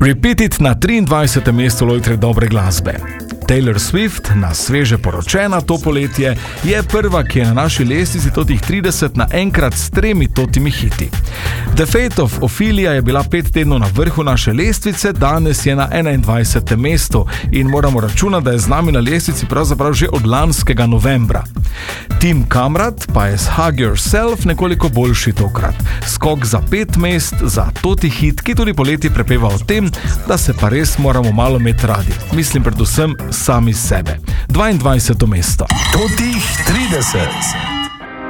Repeat It na 23. mestu lojtre dobre glasbe. Taylor Swift, na sveže poročena to poletje, je prva, ki je na naši lestvici totih 30 naenkrat s 3 totimi hiti. The Fate of Ophelia je bila 5 tednov na vrhu naše lestvice, danes je na 21. mestu in moramo računati, da je z nami na lestvici pravzaprav že od lanskega novembra. Tim Kamrat pa je s Hug Yourself nekoliko boljši tokrat. Skok za 5 mest za toti hit, ki tudi poleti prepeva o tem, da se pa res moramo malo imeti radi. Mislim predvsem sami sebe. 22. mesto. Totih 30.